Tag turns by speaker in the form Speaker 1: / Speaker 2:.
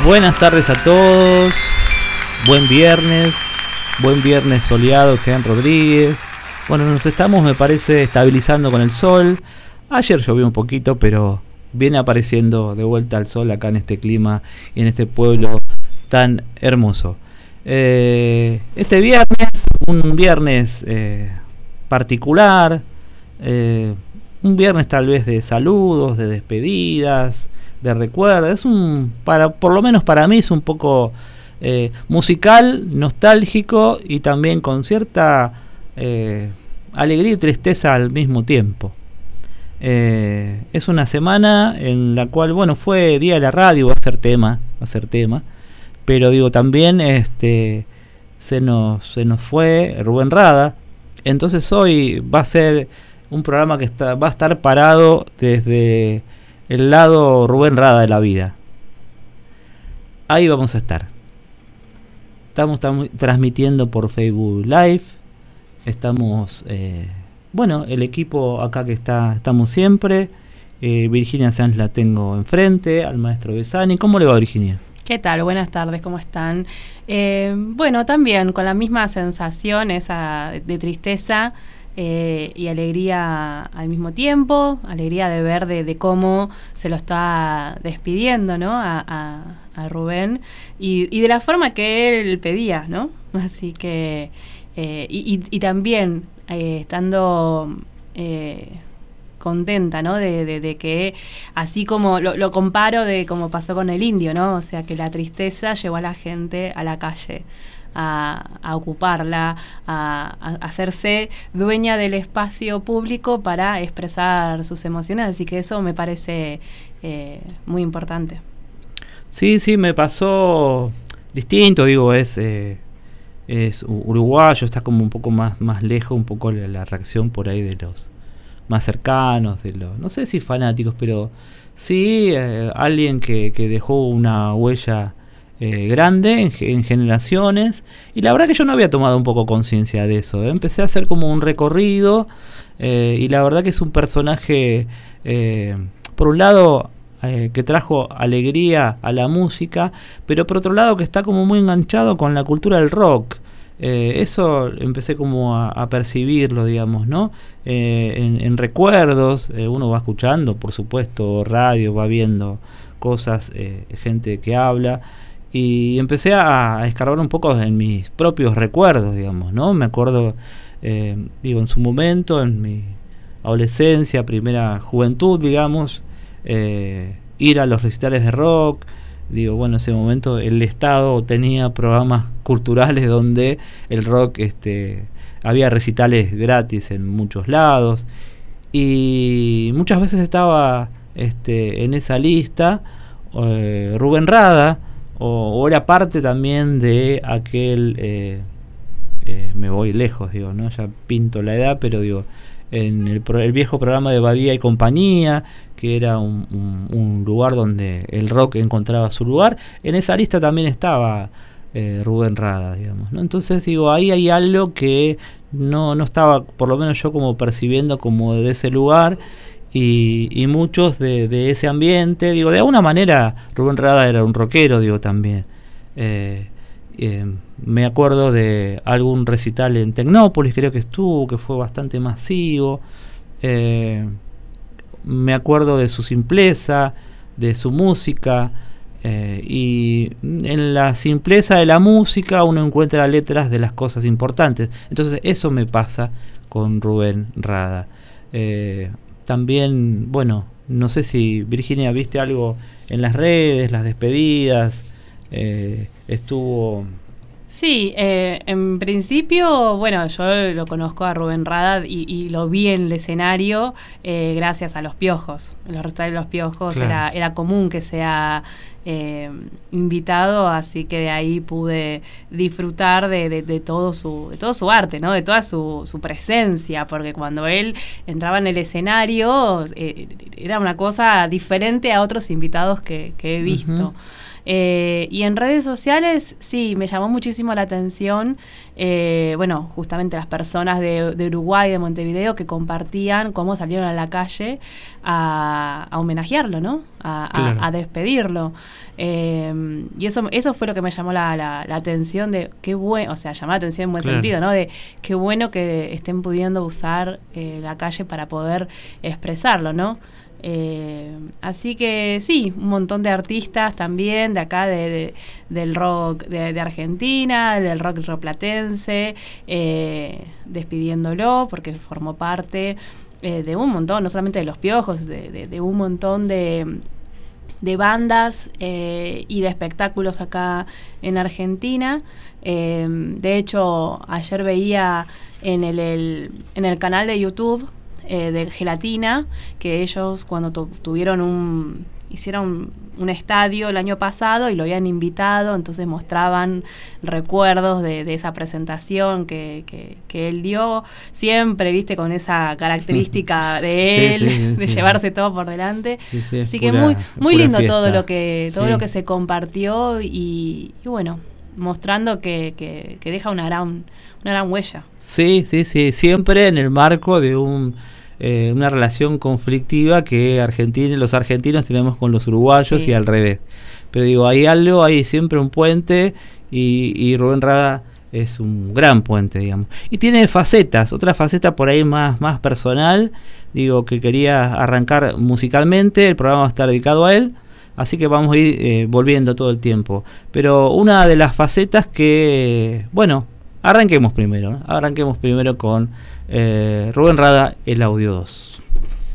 Speaker 1: Buenas tardes a todos, buen viernes soleado, Jean Rodríguez. Bueno, nos estamos, me parece, estabilizando con el sol. Ayer llovió un poquito, pero viene apareciendo de vuelta el sol acá en este clima y en este pueblo tan hermoso. Este viernes, un viernes particular, un viernes tal vez de saludos, de despedidas, de recuerdos. Por lo menos para mí es un poco musical, nostálgico y también con cierta alegría y tristeza al mismo tiempo. Es una semana en la cual, bueno, fue Día de la Radio, va a ser tema, pero digo, también se nos fue Rubén Rada. Entonces hoy va a ser un programa que va a estar parado desde el lado Rubén Rada de la vida. Ahí vamos a estar. Estamos transmitiendo por Facebook Live. Estamos, el equipo acá que estamos siempre. Virginia Sanz la tengo enfrente, al maestro Besani. ¿Cómo le va, Virginia?
Speaker 2: ¿Qué tal? Buenas tardes, ¿cómo están? También con la misma sensación esa de tristeza y alegría al mismo tiempo, alegría de ver de cómo se lo está despidiendo, ¿no? a Rubén y de la forma que él pedía, ¿no? Así que y también estando contenta, ¿no? De que así como lo comparo de como pasó con el indio, ¿no? O sea, que la tristeza llevó a la gente a la calle a ocuparla, a hacerse dueña del espacio público para expresar sus emociones, así que eso me parece muy importante.
Speaker 1: Sí, me pasó distinto, digo, es uruguayo, está como un poco más lejos, un poco la reacción por ahí de los más cercanos, de los, no sé si fanáticos, pero sí alguien que dejó una huella grande en generaciones, y la verdad que yo no había tomado un poco conciencia de eso. Empecé a hacer como un recorrido y la verdad que es un personaje por un lado que trajo alegría a la música, pero por otro lado que está como muy enganchado con la cultura del rock. Eso empecé como a percibirlo, digamos, ¿no? En recuerdos, uno va escuchando, por supuesto, radio, va viendo cosas, gente que habla, y empecé a escarbar un poco en mis propios recuerdos, digamos, ¿no? Me acuerdo, en su momento, en mi adolescencia, primera juventud, digamos, ir a los recitales de rock. En ese momento el Estado tenía programas culturales donde el rock, había recitales gratis en muchos lados, y muchas veces estaba en esa lista Rubén Rada, o era parte también de aquel, me voy lejos, ¿no? Ya pinto la edad, pero en el viejo programa de Badía y Compañía, que era un lugar donde el rock encontraba su lugar. En esa lista también estaba Rubén Rada, digamos, ¿no? Entonces ahí hay algo que no estaba, por lo menos yo, como percibiendo como de ese lugar, y muchos de ese ambiente. De alguna manera Rubén Rada era un rockero, también. Me acuerdo de algún recital en Tecnópolis, creo que estuvo, que fue bastante masivo. Me acuerdo de su simpleza, de su música, y en la simpleza de la música uno encuentra letras de las cosas importantes. Entonces eso me pasa con Rubén Rada. También, no sé si, Virginia, viste algo en las redes, las despedidas, estuvo...
Speaker 2: Sí, en principio, yo lo conozco a Rubén Rada y lo vi en el escenario gracias a Los Piojos. En los recitales de Los Piojos, claro, era común que sea invitado, así que de ahí pude disfrutar de todo su arte, ¿no? De toda su presencia, porque cuando él entraba en el escenario era una cosa diferente a otros invitados que he visto. Uh-huh. Y en redes sociales, sí, me llamó muchísimo muchísimo la atención, bueno, justamente las personas de Uruguay, de Montevideo, que compartían cómo salieron a la calle a homenajearlo, ¿no? A despedirlo. Y eso fue lo que me llamó la atención, de qué bueno, o sea, llamó la atención en buen sentido, ¿no? De qué bueno que estén pudiendo usar la calle para poder expresarlo, ¿no? Así que sí, un montón de artistas también de acá, del rock de Argentina, del rock rioplatense, despidiéndolo, porque formó parte de un montón, no solamente de Los Piojos, de un montón de bandas y de espectáculos acá en Argentina. De hecho, ayer veía en el canal de YouTube de Gelatina, que ellos cuando hicieron un estadio el año pasado y lo habían invitado, entonces mostraban recuerdos de esa presentación que él dio, siempre, viste, con esa característica de él, de llevarse todo por delante. Así que muy lindo fiesta. todo lo que se compartió y bueno, mostrando que deja una gran huella. Sí,
Speaker 1: siempre en el marco de una relación conflictiva que los argentinos tenemos con los uruguayos y al revés. Pero digo, hay siempre un puente y Rubén Rada es un gran puente, digamos. Y tiene facetas, otra faceta por ahí más personal, digo, que quería arrancar musicalmente. El programa va a estar dedicado a él, así que vamos a ir volviendo todo el tiempo. Pero una de las facetas que, bueno, arranquemos primero con Rubén Rada, el audio 2.